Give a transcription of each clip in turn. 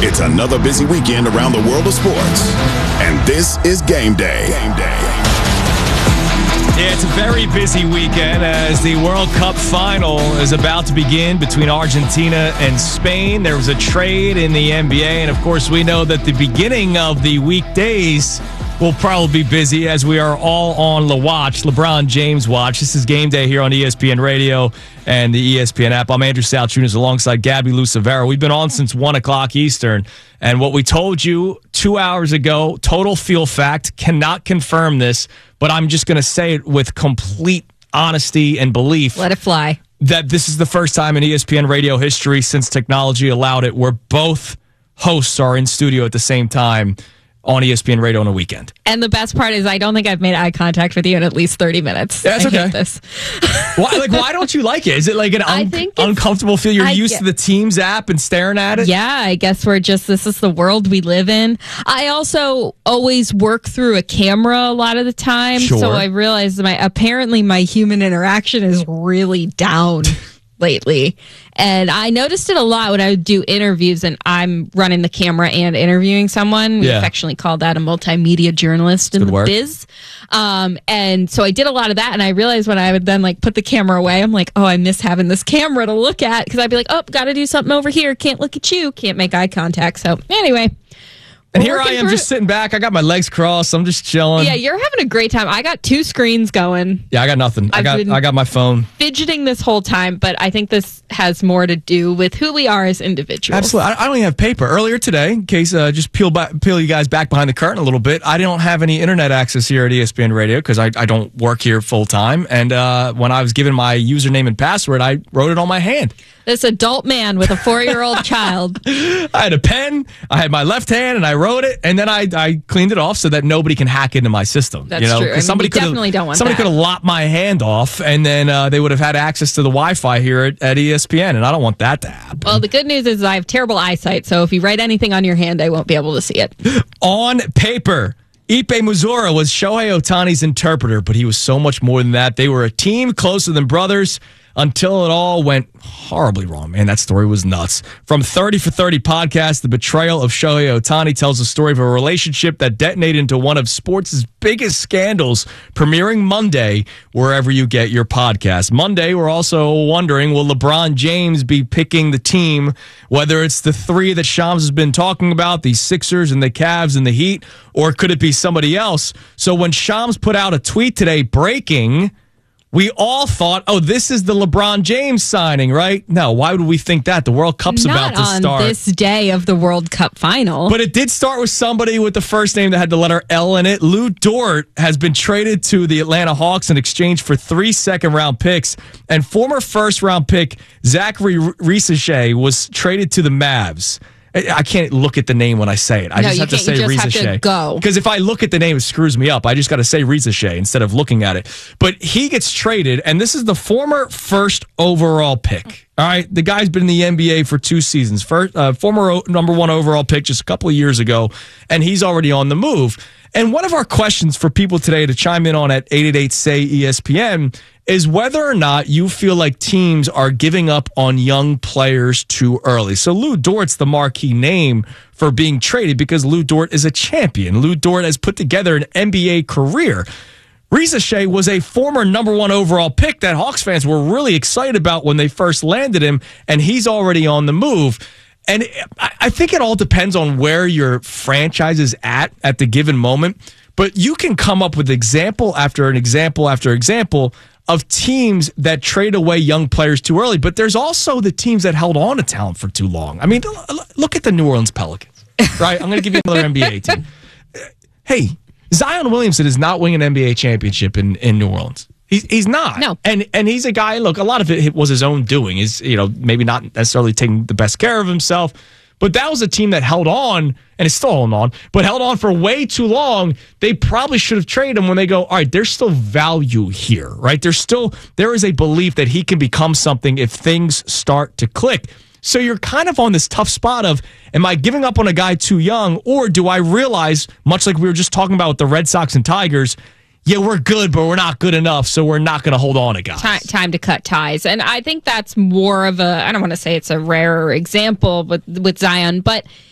It's another busy weekend around the world of sports. And this is Game Day. Game Day. Yeah, it's a very busy weekend as the World Cup final is about to begin between Argentina and Spain. There was a trade in the NBA, and of course we know that the beginning of the weekdays will probably be busy as we are all on the watch, LeBron James watch. This is Game Day here on ESPN Radio and the ESPN app. I'm Andrew Salchunas alongside Gabby Lucevera. We've been on since 1 o'clock Eastern, and what we told you 2 hours ago, total feel fact, cannot confirm this, but I'm just going to say it with complete honesty and belief. Let it fly. That this is the first time in ESPN Radio history since technology allowed it where both hosts are in studio at the same time on ESPN Radio on a weekend. And the best part is I don't think I've made eye contact with you in at least 30 minutes. Yeah, that's okay. I hate this. Why don't you like it? Is it like an uncomfortable feel? You're used to the Teams app and staring at it? Yeah, I guess this is the world we live in. I also always work through a camera a lot of the time. Sure. So I realized apparently my human interaction is really down lately. And I noticed it a lot when I would do interviews and I'm running the camera and interviewing someone. We affectionately call that a multimedia journalist in the biz. And so I did a lot of that, and I realized when I would then put the camera away, I'm like, oh, I miss having this camera to look at, because I'd be like, oh, got to do something over here. Can't look at you. Can't make eye contact. So anyway. And here I am just sitting back. I got my legs crossed. I'm just chilling. Yeah, you're having a great time. I got 2 screens going. Yeah, I got nothing. I got my phone. Fidgeting this whole time, but I think this has more to do with who we are as individuals. Absolutely. I don't even have paper. Earlier today, in case just peel you guys back behind the curtain a little bit, I don't have any internet access here at ESPN Radio because I don't work here full time. And when I was given my username and password, I wrote it on my hand. This adult man with a 4-year-old child. I had a pen, I had my left hand, and I wrote it, and then I cleaned it off so that nobody can hack into my system. That's true. I mean, somebody definitely don't want somebody that. could have lopped my hand off, and then they would have had access to the Wi-Fi here at ESPN, and I don't want that to happen. Well, the good news is I have terrible eyesight, so if you write anything on your hand, I won't be able to see it. On paper, Ipe Muzora was Shohei Ohtani's interpreter, but he was so much more than that. They were a team closer than brothers until it all went horribly wrong. Man, that story was nuts. From 30 for 30 podcast, the betrayal of Shohei Ohtani tells the story of a relationship that detonated into one of sports' biggest scandals, premiering Monday, wherever you get your podcast. Monday, we're also wondering, will LeBron James be picking the team, whether it's the 3 that Shams has been talking about, the Sixers and the Cavs and the Heat, or could it be somebody else? So when Shams put out a tweet today breaking, we all thought, oh, this is the LeBron James signing, right? No, why would we think that? The World Cup's about to start. Not on this day of the World Cup final. But it did start with somebody with the first name that had the letter L in it. Lou Dort has been traded to the Atlanta Hawks in exchange for 3 second-round picks. And former first-round pick Zachary Risacher was traded to the Mavs. I can't look at the name when I say it. I just have to say Risacher. Because if I look at the name, it screws me up. I just got to say Risacher instead of looking at it. But he gets traded, and this is the former first overall pick. All right, the guy's been in the NBA for 2 seasons. Former number 1 overall pick just a couple of years ago, and he's already on the move. And one of our questions for people today to chime in on at 888-SAY-ESPN is whether or not you feel like teams are giving up on young players too early. So Lou Dort's the marquee name for being traded because Lou Dort is a champion. Lou Dort has put together an NBA career. Risacher was a former number 1 overall pick that Hawks fans were really excited about when they first landed him, and he's already on the move. And I think it all depends on where your franchise is at the given moment. But you can come up with example after an example after example of teams that trade away young players too early. But there's also the teams that held on to talent for too long. I mean, look at the New Orleans Pelicans, right? I'm going to give you another NBA team. Hey, Zion Williamson is not winning an NBA championship in New Orleans. He's not. No. And he's a guy, look, a lot of it was his own doing. He's, maybe not necessarily taking the best care of himself. But that was a team that held on, and is still holding on, but held on for way too long. They probably should have traded him when they go, all right, there's still value here, right? There is a belief that he can become something if things start to click. So you're kind of on this tough spot of, am I giving up on a guy too young, or do I realize, much like we were just talking about with the Red Sox and Tigers, yeah, we're good, but we're not good enough, so we're not going to hold on to guys. Time to cut ties. And I think that's more of I don't want to say it's a rarer example with Zion, but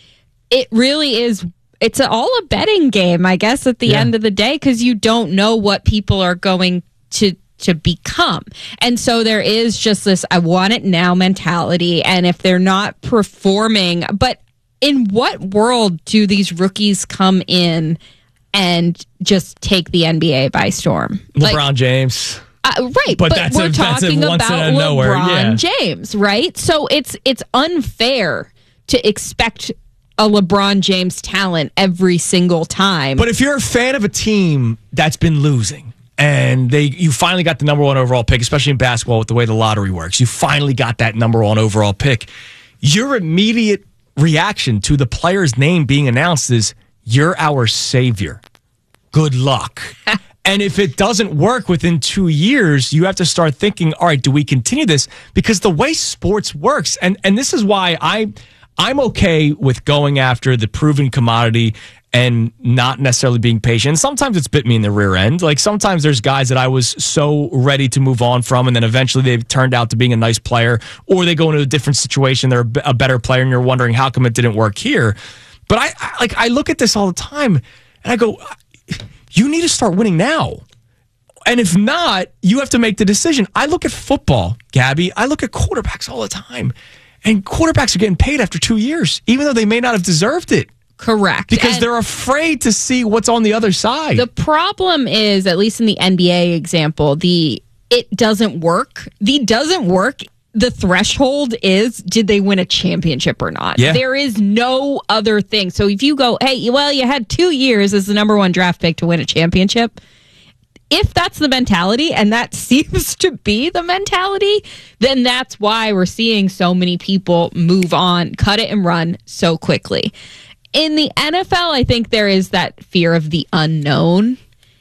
It really is. It's all a betting game, I guess, at the end of the day, because you don't know what people are going to become. And so there is just this I want it now mentality. And if they're not performing, but in what world do these rookies come in and just take the NBA by storm? LeBron James. Right, but we're talking about LeBron Yeah. James, right? So it's unfair to expect a LeBron James talent every single time. But if you're a fan of a team that's been losing and you finally got the number one overall pick, especially in basketball with the way the lottery works, you finally got that number one overall pick, your immediate reaction to the player's name being announced is, you're our savior. Good luck. And if it doesn't work within 2 years, you have to start thinking, all right, do we continue this? Because the way sports works, and this is why I'm okay with going after the proven commodity and not necessarily being patient. Sometimes it's bit me in the rear end. Like sometimes there's guys that I was so ready to move on from, and then eventually they've turned out to being a nice player, or they go into a different situation, they're a better player, and you're wondering how come it didn't work here. But I look at this all the time, and I go, you need to start winning now. And if not, you have to make the decision. I look at football, Gabby. I look at quarterbacks all the time. And quarterbacks are getting paid after 2 years, even though they may not have deserved it. Correct. Because they're afraid to see what's on the other side. The problem is, at least in the NBA example, it doesn't work. The threshold is, did they win a championship or not? Yeah. There is no other thing. So if you go, hey, well, you had 2 years as the number one draft pick to win a championship, if that's the mentality, and that seems to be the mentality, then that's why we're seeing so many people move on, cut it and run so quickly. In the NFL, I think there is that fear of the unknown.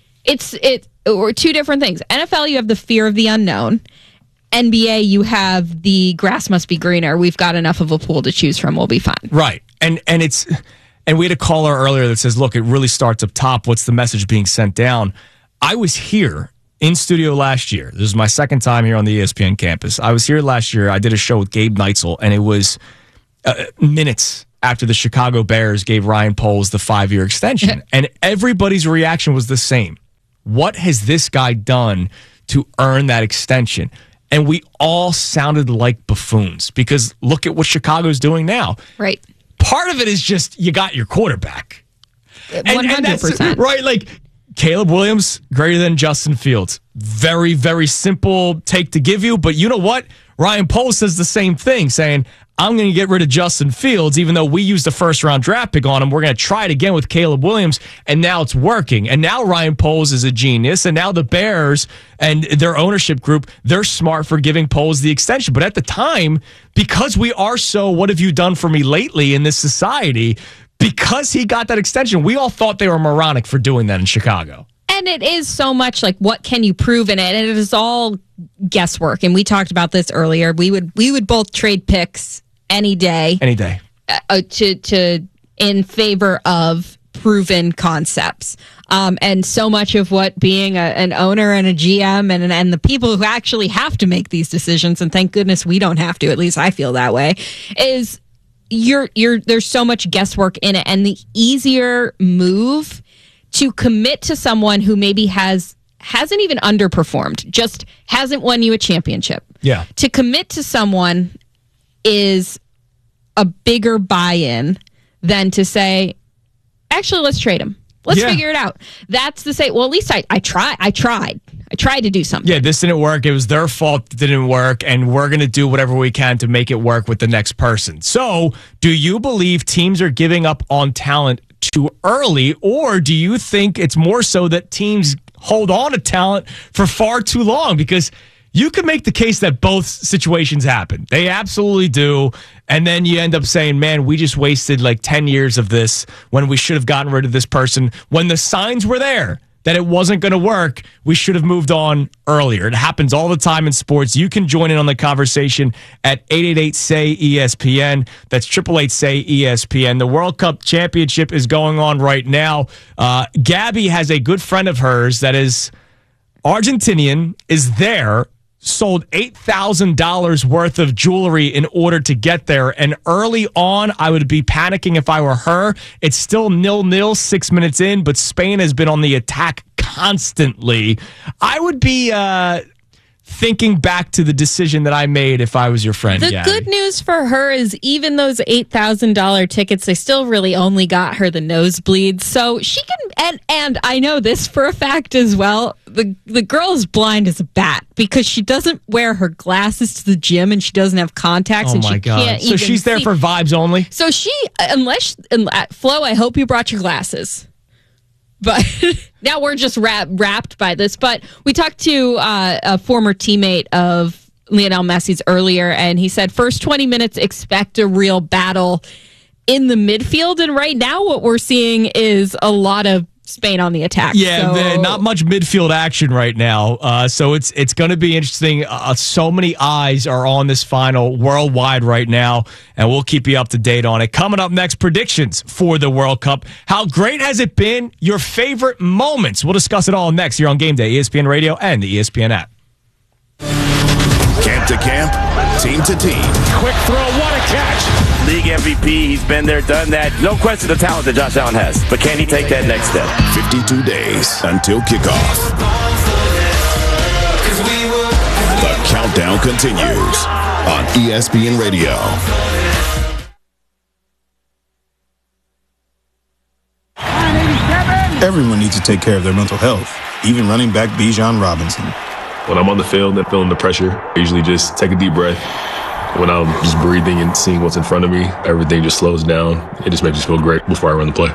Or two different things. NFL, you have the fear of the unknown. NBA, you have the grass must be greener. We've got enough of a pool to choose from. We'll be fine. Right. And we had a caller earlier that says, look, it really starts up top. What's the message being sent down? I was here in studio last year. This is my second time here on the ESPN campus. I was here last year. I did a show with Gabe Neitzel, and it was minutes after the Chicago Bears gave Ryan Poles the 5-year extension. And everybody's reaction was the same. What has this guy done to earn that extension? And we all sounded like buffoons, because look at what Chicago's doing now. Right. Part of it is just you got your quarterback. 100%. Right, like Caleb Williams, greater than Justin Fields. Very, very simple take to give you, but you know what? Ryan Poles says the same thing, saying, I'm going to get rid of Justin Fields, even though we used a first-round draft pick on him. We're going to try it again with Caleb Williams, and now it's working. And now Ryan Poles is a genius, and now the Bears and their ownership group, they're smart for giving Poles the extension. But at the time, because we are so, what have you done for me lately in this society, because he got that extension, we all thought they were moronic for doing that in Chicago. And it is so much like, what can you prove in it? And it is all guesswork. And we talked about this earlier. We would both trade picks any day to in favor of proven concepts. And so much of what being an owner and a GM and the people who actually have to make these decisions, and thank goodness we don't have to, at least I feel that way, is there's so much guesswork in it. And the easier move to commit to someone who maybe hasn't even underperformed, just hasn't won you a championship. Yeah. To commit to someone is a bigger buy-in than to say, actually, let's trade him. Let's figure it out. That's to say, well, at least I tried. I tried to do something. Yeah, this didn't work. It was their fault it didn't work, and we're going to do whatever we can to make it work with the next person. So, do you believe teams are giving up on talent too early, or do you think it's more so that teams hold on to talent for far too long? Because you could make the case that both situations happen. They absolutely do. And then you end up saying, man, we just wasted like 10 years of this when we should have gotten rid of this person. When the signs were there that it wasn't going to work, we should have moved on earlier. It happens all the time in sports. You can join in on the conversation at 888-SAY-ESPN. That's 888-SAY-ESPN. The World Cup Championship is going on right now. Gabby has a good friend of hers that is Argentinian, is there, sold $8,000 worth of jewelry in order to get there. And early on, I would be panicking if I were her. It's still 0-0, 6 minutes in, but Spain has been on the attack constantly. I would be thinking back to the decision that I made if I was your friend. The Gabby. good news for her is even those $8,000 tickets, they still really only got her the nosebleeds. So she can, and I know this for a fact as well, the girl is blind as a bat because she doesn't wear her glasses to the gym and she doesn't have contacts. Oh and my she God. can't So she's there for vibes only? So Flo, I hope you brought your glasses. But now we're just wrapped by this. But we talked to a former teammate of Lionel Messi's earlier, and he said first 20 minutes, expect a real battle in the midfield. And right now what we're seeing is a lot of Spain on the attack. Yeah, not much midfield action right now. So it's going to be interesting. So many eyes are on this final worldwide right now, and we'll keep you up to date on it. Coming up next, predictions for the World Cup. How great has it been? Your favorite moments. We'll discuss it all next here on Game Day, ESPN Radio and the ESPN app. Camp to camp, team to team. Quick throw, what a catch. League MVP, he's been there, done that. No question the talent that Josh Allen has. But can he take that next step? 52 days until kickoff. The countdown continues on ESPN Radio. Everyone needs to take care of their mental health, even running back Bijan Robinson. When I'm on the field and feeling the pressure, I usually just take a deep breath. When I'm just breathing and seeing what's in front of me, everything just slows down. It just makes me feel great before I run the play.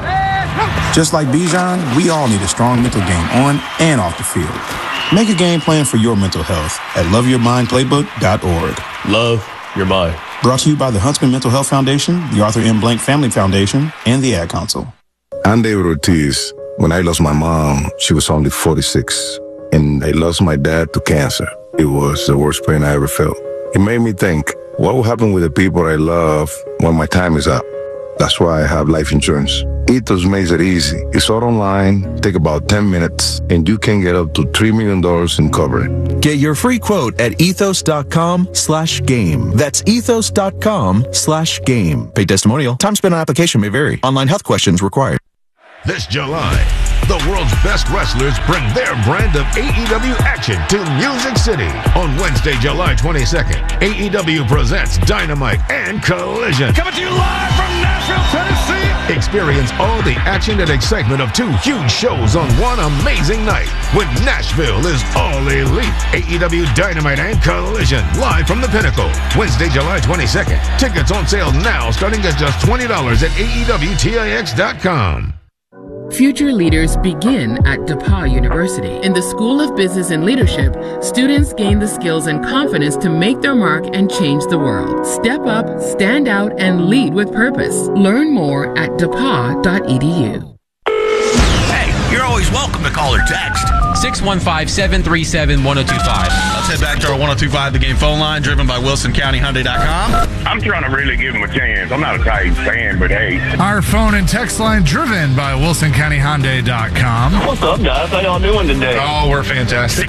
Just like Bijan, we all need a strong mental game on and off the field. Make a game plan for your mental health at loveyourmindplaybook.org. Love your mind. Brought to you by the Huntsman Mental Health Foundation, the Arthur M. Blank Family Foundation, and the Ad Council. I'm David Ortiz. When I lost my mom, she was only 46. And I lost my dad to cancer. It was the worst pain I ever felt. It made me think, what will happen with the people I love when my time is up? That's why I have life insurance. Ethos makes it easy. It's all online, take about 10 minutes, and you can get up to $3 million in coverage. Get your free quote at ethos.com/game. That's ethos.com/game. Paid testimonial. Time spent on application may vary. Online health questions required. This July, the world's best wrestlers bring their brand of AEW action to Music City. On Wednesday, July 22nd, AEW presents Dynamite and Collision. Coming to you live from Nashville, Tennessee. Experience all the action and excitement of two huge shows on one amazing night when Nashville is all elite. AEW Dynamite and Collision, live from the Pinnacle. Wednesday, July 22nd. Tickets on sale now starting at just $20 at AEWTIX.com. Future leaders begin at DePauw University. In the School of Business and Leadership, students gain the skills and confidence to make their mark and change the world. Step up, stand out, and lead with purpose. Learn more at depaw.edu. Hey, you're always welcome to call or text. 615-737-1025. Let's head back to our 1025 The Game phone line, driven by WilsonCountyHyundai.com. I'm trying to really give him a chance. I'm not a Titans fan, but hey. Our phone and text line, driven by WilsonCountyHyundai.com. What's up, guys? How y'all doing today? Oh, we're fantastic.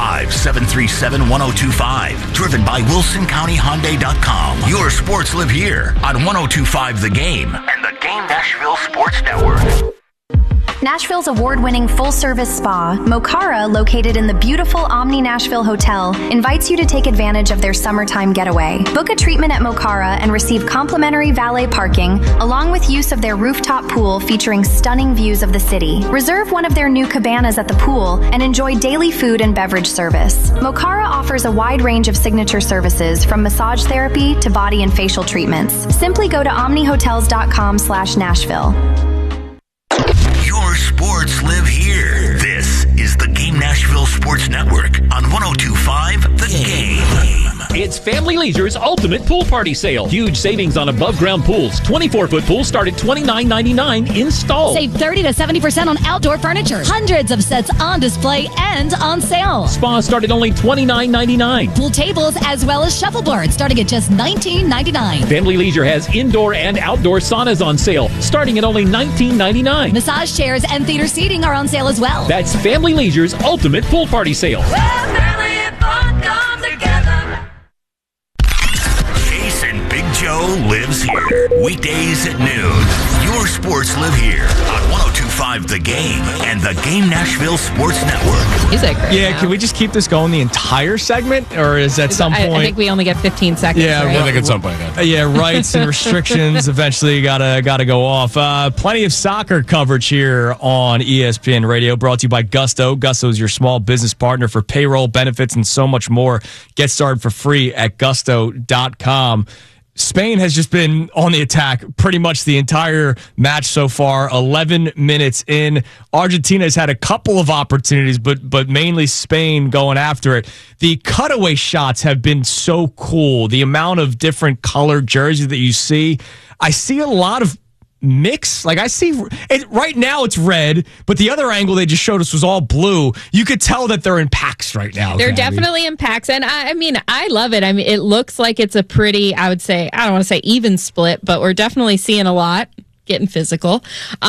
615-737-1025. Driven by WilsonCountyHyundai.com. Your sports live here on 1025 The Game and the Game Nashville Sports Network. Nashville's award-winning full-service spa, Mokara, located in the beautiful Omni Nashville Hotel, invites you to take advantage of their summertime getaway. Book a treatment at Mokara and receive complimentary valet parking, along with use of their rooftop pool featuring stunning views of the city. Reserve one of their new cabanas at the pool and enjoy daily food and beverage service. Mokara offers a wide range of signature services, from massage therapy to body and facial treatments. Simply go to omnihotels.com/Nashville. Your sports live here. This is the Game Nashville Sports Network on 1025 The Game. It's Family Leisure's Ultimate Pool Party Sale. Huge savings on above-ground pools. 24-foot pools start at $29.99 installed. Save 30 to 70% on outdoor furniture. Hundreds of sets on display and on sale. Spas start at only $29.99. Pool tables as well as shuffleboards starting at just $19.99. Family Leisure has indoor and outdoor saunas on sale starting at only $19.99. Massage chairs and theater seating are on sale as well. That's Family Leisure's Ultimate Pool Party Sale. Well, family and fun. lives here. Weekdays at noon. Your sports live here on 102.5 The Game and the Game Nashville Sports Network. Music right Yeah, now. can we just keep this going the entire segment, or is at some point? I think we only get 15 seconds. Yeah, right? I think at some point. Yeah, rights and restrictions eventually gotta go off. Plenty of soccer coverage here on ESPN Radio, brought to you by Gusto. Gusto is your small business partner for payroll, benefits, and so much more. Get started for free at gusto.com. Spain has just been on the attack pretty much the entire match so far. 11 minutes in. Argentina has had a couple of opportunities, but mainly Spain going after it. The cutaway shots have been so cool. The amount of different colored jerseys that you see. I see a lot of mix. Like I see it right now, it's red, but the other angle they just showed us was all blue. You could tell that they're in packs right now. They're Gabby. definitely in packs, and I mean, I love it. I mean, it looks like it's a pretty, I would say, I don't want to say even split, but we're definitely seeing a lot getting physical.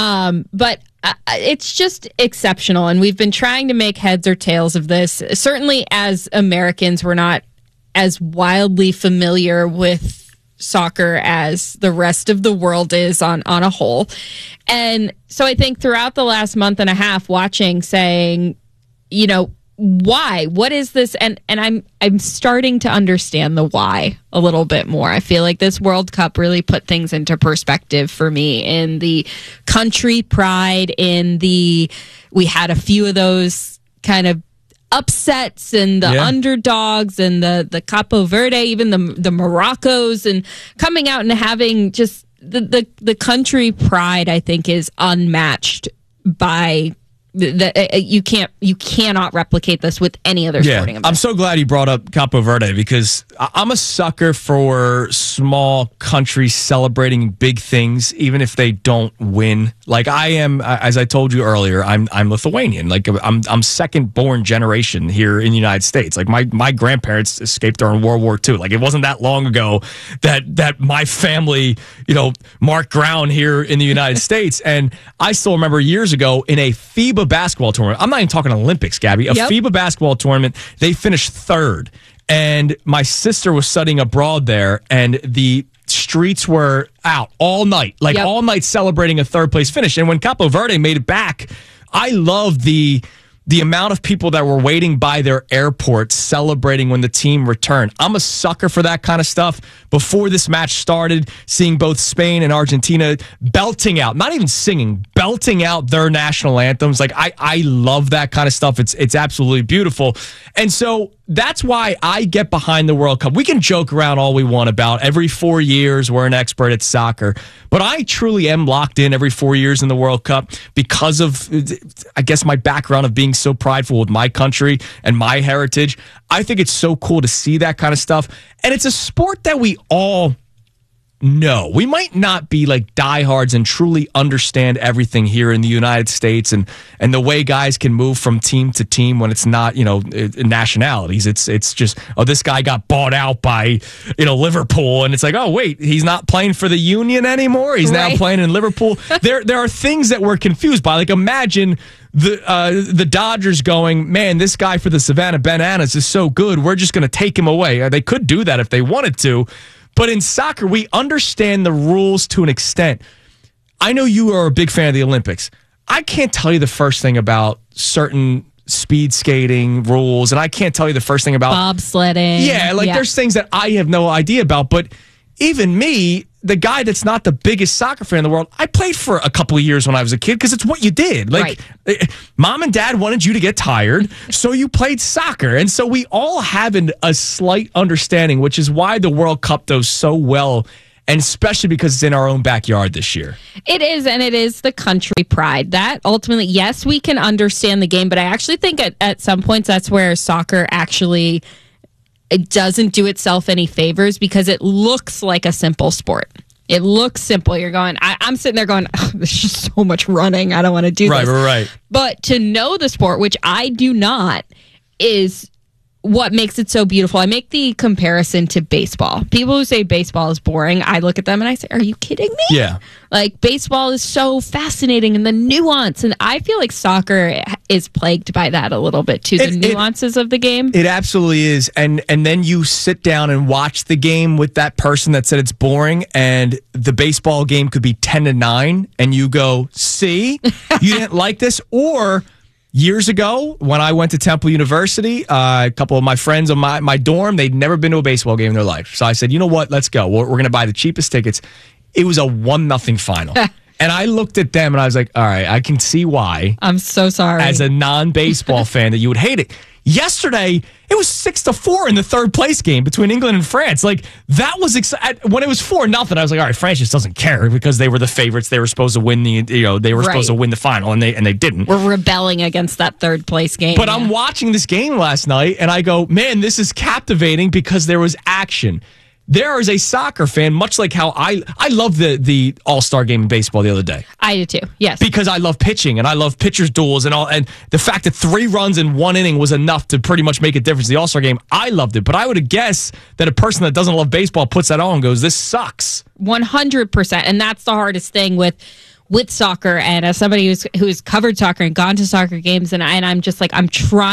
But it's just exceptional, and we've been trying to make heads or tails of this. Certainly, as Americans, we're not as wildly familiar with soccer as the rest of the world is on a whole. And so I think throughout the last month and a half watching, saying, you know, why? What is this? And I'm starting to understand the why a little bit more. I feel like this World Cup really put things into perspective for me in the country pride, we had a few of those kind of upsets and the underdogs and the Capo Verde, even the Moroccos, and coming out and having just the country pride, I think, is unmatched by you cannot replicate this with any other sporting event. I'm so glad you brought up Capo Verde, because I'm a sucker for small countries celebrating big things, even if they don't win. Like I am, as I told you earlier, I'm Lithuanian. Like I'm second born generation here in the United States. Like my grandparents escaped during World War II. Like it wasn't that long ago that my family, marked ground here in the United States. And I still remember years ago in a FIBA basketball tournament. I'm not even talking Olympics, Gabby. A FIBA basketball tournament, they finished third. And my sister was studying abroad there, and the streets were out all night, all night celebrating a third place finish. And when Capo Verde made it back, I loved the amount of people that were waiting by their airport celebrating when the team returned. I'm a sucker for that kind of stuff. Before this match started, seeing both Spain and Argentina belting out, not even singing, belting out their national anthems. Like I love that kind of stuff. It's absolutely beautiful. And so that's why I get behind the World Cup. We can joke around all we want about every 4 years we're an expert at soccer, but I truly am locked in every 4 years in the World Cup because of, I guess, my background of being so prideful with my country and my heritage. I think it's so cool to see that kind of stuff. And it's a sport that we all know. We might not be like diehards and truly understand everything here in the United States and the way guys can move from team to team when it's not, nationalities. It's just, this guy got bought out by, Liverpool, and it's like, oh, wait, he's not playing for the Union anymore. He's now playing in Liverpool. There are things that we're confused by. Like imagine the Dodgers going, man, this guy for the Savannah Bananas is so good, we're just going to take him away. They could do that if they wanted to. But in soccer, we understand the rules to an extent. I know you are a big fan of the Olympics. I can't tell you the first thing about certain speed skating rules, and I can't tell you the first thing about bobsledding. Yeah, there's things that I have no idea about. But even me, the guy that's not the biggest soccer fan in the world, I played for a couple of years when I was a kid because it's what you did. Mom and dad wanted you to get tired, so you played soccer. And so we all have a slight understanding, which is why the World Cup does so well, and especially because it's in our own backyard this year. It is, and it is the country pride. That ultimately, yes, we can understand the game, but I actually think at some points that's where soccer actually... it doesn't do itself any favors because it looks like a simple sport. It looks simple. You're going, I'm sitting there going, oh, there's just so much running. I don't want to do this. Right. But to know the sport, which I do not, is what makes it so beautiful. I make the comparison to baseball. People who say baseball is boring, I look at them and I say, are you kidding me? Yeah. Like, baseball is so fascinating and the nuance. And I feel like soccer is plagued by that a little bit too, the nuances of the game. It absolutely is. And then you sit down and watch the game with that person that said it's boring, and the baseball game could be 10-9, and you go, see, you didn't like this? Or years ago, when I went to Temple University, a couple of my friends on my dorm, they'd never been to a baseball game in their life. So I said, you know what? Let's go. We're going to buy the cheapest tickets. It was a 1-0 final. And I looked at them and I was like, all right, I can see why. I'm so sorry. As a non-baseball fan that you would hate it. Yesterday, it was 6-4 in the third place game between England and France. Like, that was when it was 4-0. I was like, all right, France just doesn't care because they were the favorites. They were supposed to win supposed to win the final, and they didn't. We're rebelling against that third place game. But I'm watching this game last night, and I go, man, this is captivating because there was action. There is a soccer fan, much like how I love the All-Star game in baseball the other day. I do too, yes. Because I love pitching and I love pitchers' duels and all, and the fact that 3 runs in 1 inning was enough to pretty much make a difference in the All-Star game, I loved it. But I would have guessed that a person that doesn't love baseball puts that on and goes, this sucks. 100%. And that's the hardest thing with soccer, and as somebody who's covered soccer and gone to soccer games, and I'm just like,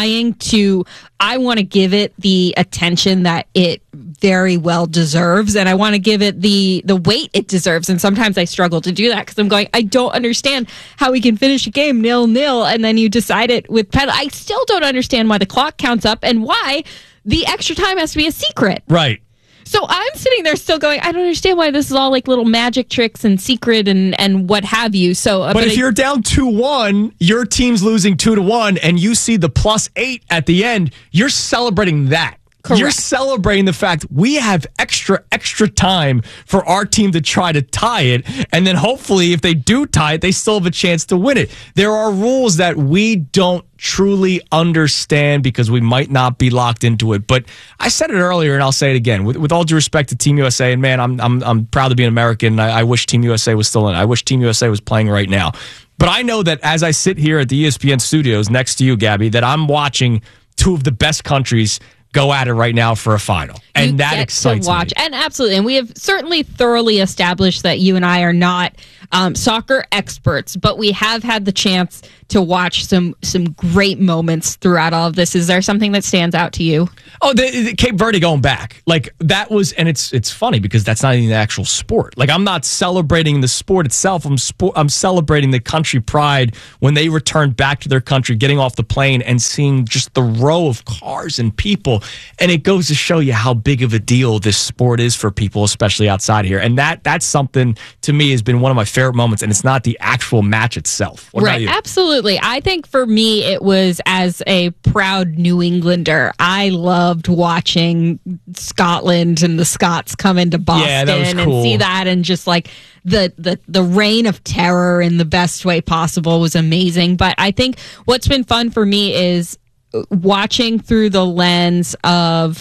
I want to give it the attention that it very well deserves, and I want to give it the weight it deserves. And sometimes I struggle to do that because I'm going, I don't understand how we can finish a game 0-0 and then you decide it with penalty. I still don't understand why the clock counts up and why the extra time has to be a secret. Right. So I'm sitting there still going, I don't understand why this is all like little magic tricks and secret and what have you. So, but if you're down 2-1, your team's losing 2-1, and you see the +8 at the end, you're celebrating that. Correct. You're celebrating the fact we have extra time for our team to try to tie it. And then hopefully if they do tie it, they still have a chance to win it. There are rules that we don't truly understand because we might not be locked into it. But I said it earlier and I'll say it again. With all due respect to Team USA, and man, I'm proud to be an American. I wish Team USA was still in. I wish Team USA was playing right now. But I know that as I sit here at the ESPN studios next to you, Gabby, that I'm watching 2 of the best countries go at it right now for a final. And that excites me. And absolutely. And we have certainly thoroughly established that you and I are not soccer experts, but we have had the chance to watch some great moments throughout all of this. Is there something that stands out to you? Oh, the Cape Verde going back. Like, that was, and it's funny because that's not even the actual sport. Like, I'm not celebrating the sport itself. I'm celebrating the country pride when they returned back to their country, getting off the plane and seeing just the row of cars and people. And it goes to show you how big of a deal this sport is for people, especially outside here. And that's something, to me, has been one of my favorite moments, and it's not the actual match itself. What about you? Absolutely. I think for me, it was, as a proud New Englander, I loved watching Scotland and the Scots come into Boston and see that, and just like the reign of terror in the best way possible was amazing. But I think what's been fun for me is watching through the lens of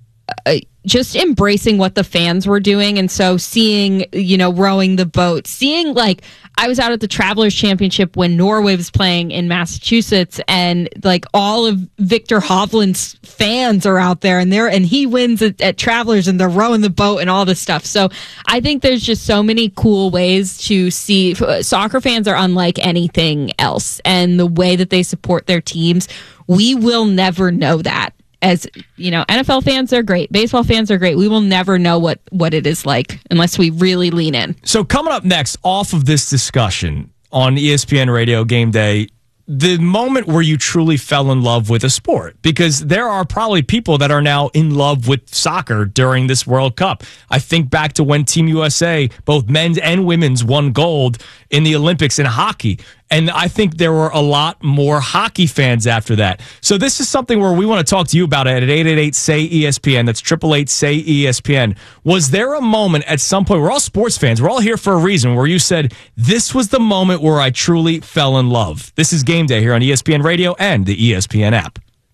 just embracing what the fans were doing. And so seeing, rowing the boat, seeing, like, I was out at the Travelers Championship when Norway was playing in Massachusetts, and like all of Victor Hovland's fans are out there, and he wins at Travelers, and they're rowing the boat and all this stuff. So I think there's just so many cool ways to see. Soccer fans are unlike anything else, and the way that they support their teams, we will never know that. As NFL fans are great. Baseball fans are great. We will never know what it is like unless we really lean in. So coming up next, off of this discussion on ESPN Radio Game Day, the moment where you truly fell in love with a sport, because there are probably people that are now in love with soccer during this World Cup. I think back to when Team USA, both men's and women's, won gold in the Olympics in hockey. And I think there were a lot more hockey fans after that. So this is something where we want to talk to you about it at 888-SAY-ESPN. That's 888-SAY-ESPN. Was there a moment at some point, we're all sports fans, we're all here for a reason, where you said, this was the moment where I truly fell in love? This is Game Day here on ESPN Radio and the ESPN app. The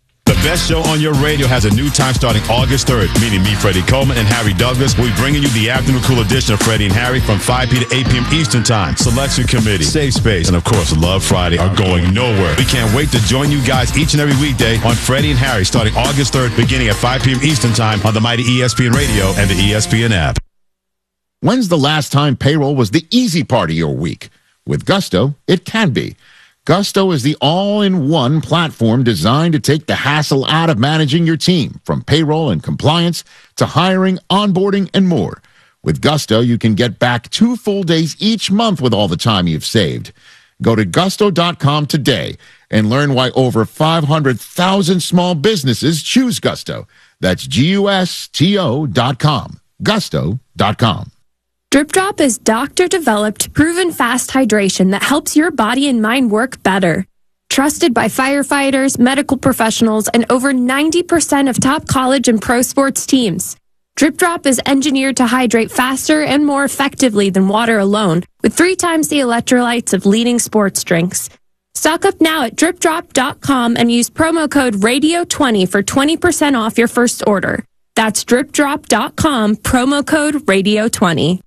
best show on your radio has a new time starting August 3rd, meaning me, Freddie Coleman, and Harry Douglas. We'll be bringing you the afternoon cool edition of Freddie and Harry from 5 p.m. to 8 p.m. Eastern Time. Selection Committee, Safe Space, and of course, Love Friday are going nowhere. We can't wait to join you guys each and every weekday on Freddie and Harry starting August 3rd, beginning at 5 p.m. Eastern Time on the mighty ESPN Radio and the ESPN app. When's the last time payroll was the easy part of your week? With Gusto, it can be. Gusto is the all-in-one platform designed to take the hassle out of managing your team, from payroll and compliance to hiring, onboarding, and more. With Gusto, you can get back 2 full days each month with all the time you've saved. Go to gusto.com today and learn why over 500,000 small businesses choose Gusto. That's GUSTO.com. Gusto.com. Drip Drop is doctor-developed, proven fast hydration that helps your body and mind work better. Trusted by firefighters, medical professionals, and over 90% of top college and pro sports teams. Drip Drop is engineered to hydrate faster and more effectively than water alone, with 3 times the electrolytes of leading sports drinks. Stock up now at dripdrop.com and use promo code RADIO20 for 20% off your first order. That's dripdrop.com, promo code RADIO20.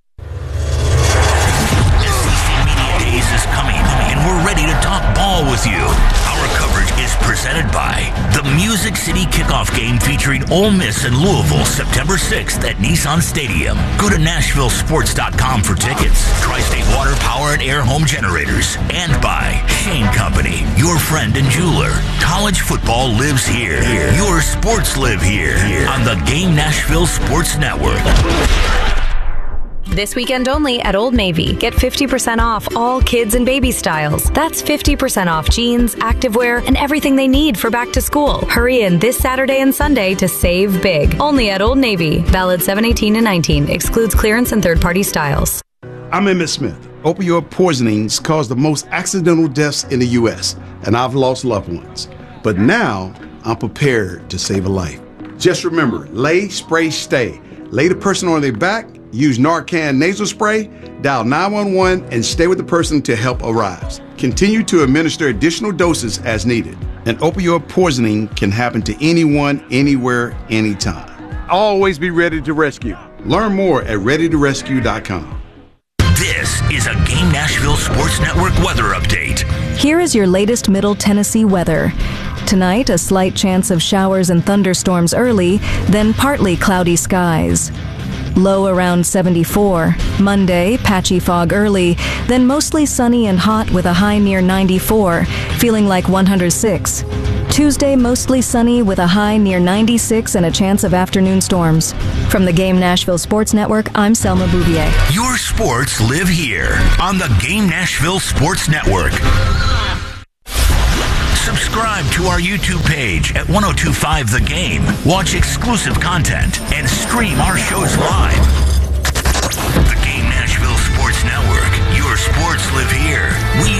Is coming, and we're ready to talk ball with you. Our coverage is presented by the Music City Kickoff Game featuring Ole Miss and Louisville September 6th at Nissan Stadium. Go to NashvilleSports.com for tickets. Tri-State Water Power and Air Home Generators. And by Shane Company, your friend and jeweler. College football lives here. Your sports live here. On the Game Nashville Sports Network. This weekend only at Old Navy. Get 50% off all kids and baby styles. That's 50% off jeans, activewear, and everything they need for back to school. Hurry in this Saturday and Sunday to save big. Only at Old Navy. Valid 7/18-19. Excludes clearance and third-party styles. I'm Emmett Smith. Opioid poisonings cause the most accidental deaths in the U.S., and I've lost loved ones. But now, I'm prepared to save a life. Just remember, lay, spray, stay. Lay the person on their back, use Narcan nasal spray, dial 911, and stay with the person until help arrives. Continue to administer additional doses as needed. An opioid poisoning can happen to anyone, anywhere, anytime. Always be ready to rescue. Learn more at readytorescue.com. This is a Game Nashville Sports Network weather update. Here is your latest Middle Tennessee weather. Tonight, a slight chance of showers and thunderstorms early, then partly cloudy skies. Low around 74. Monday, patchy fog early, then mostly sunny and hot with a high near 94, feeling like 106. Tuesday, mostly sunny with a high near 96 and a chance of afternoon storms. From the Game Nashville Sports Network, I'm Selma Bouvier. Your sports live here on the Game Nashville Sports Network. Subscribe to our YouTube page at 1025 The Game. Watch exclusive content and stream our shows live. The Game Nashville Sports Network. Your sports live here. We